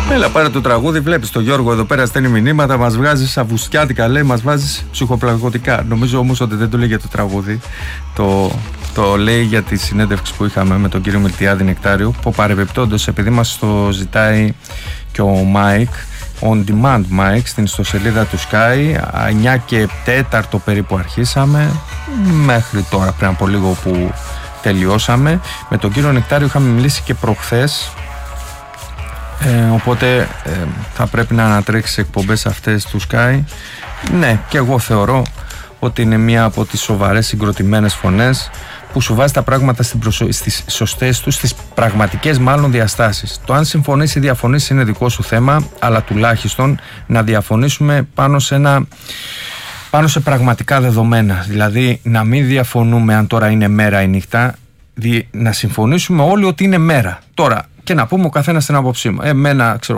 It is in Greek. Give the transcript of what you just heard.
Έλα, πάρε το τραγούδι. Βλέπεις το Γιώργο εδώ πέρα στέλνει μηνύματα. Μας βγάζεις αβουσκιάτικα, λέει, μας βάζεις ψυχοπλαγωτικά. Νομίζω όμως ότι δεν το λέει για το τραγούδι. Το λέει για τη συνέντευξη που είχαμε με τον κύριο Μιλτιάδη Νεκτάριο. Που παρεμπιπτόντως, επειδή μας το ζητάει και ο Mike, On Demand Mike, στην ιστοσελίδα του Sky, 9 και 4 περίπου αρχίσαμε, μέχρι τώρα πριν από λίγο που τελειώσαμε. Με τον κύριο Νεκτάριο είχαμε μιλήσει και προχθές, οπότε θα πρέπει να ανατρέξει τις εκπομπές αυτές του Sky. Ναι, και εγώ θεωρώ ότι είναι μία από τις σοβαρές συγκροτημένες φωνές που σου βάζει τα πράγματα στις σωστές τους, στις πραγματικές μάλλον διαστάσεις. Το αν συμφωνείς ή διαφωνείς είναι δικό σου θέμα, αλλά τουλάχιστον να διαφωνήσουμε πάνω σε πραγματικά δεδομένα. Δηλαδή να μην διαφωνούμε αν τώρα είναι μέρα ή νύχτα, να συμφωνήσουμε όλοι ότι είναι μέρα. Τώρα, και να πούμε ο καθένας την άποψή μου. Εμένα, ξέρω